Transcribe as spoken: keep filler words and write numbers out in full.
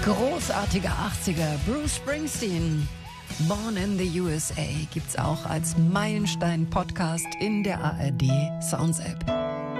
Großartiger achtziger, Bruce Springsteen. Born in the U S A gibt's auch als Meilenstein-Podcast in der A R D Sounds App.